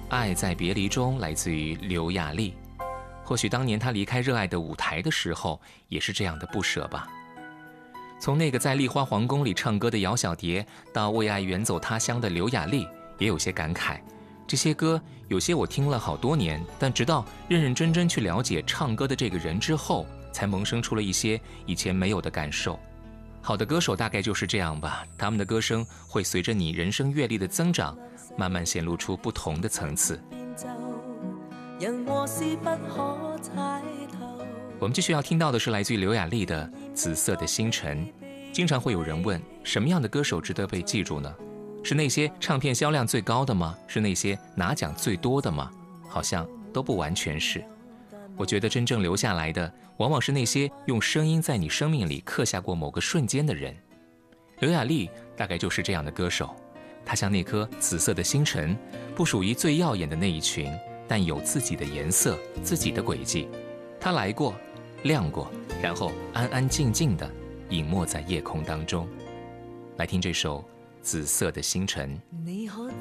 爱在别离中》来自于刘雅丽。或许当年她离开热爱的舞台的时候，也是这样的不舍吧。从那个在丽花皇宫里唱歌的姚小蝶，到为爱远走他乡的刘雅丽，也有些感慨。这些歌有些我听了好多年，但直到认认真真去了解唱歌的这个人之后，才萌生出了一些以前没有的感受。好的歌手大概就是这样吧，他们的歌声会随着你人生阅历的增长，慢慢显露出不同的层次。我们继续要听到的是来自于刘雅丽的《紫色的星辰》。经常会有人问，什么样的歌手值得被记住呢？是那些唱片销量最高的吗？是那些拿奖最多的吗？好像都不完全是。我觉得真正留下来的，往往是那些用声音在你生命里刻下过某个瞬间的人。刘雅丽大概就是这样的歌手，她像那颗紫色的星辰，不属于最耀眼的那一群，但有自己的颜色，自己的轨迹。她来过，亮过，然后安安静静地隐没在夜空当中。来听这首《紫色的星辰》。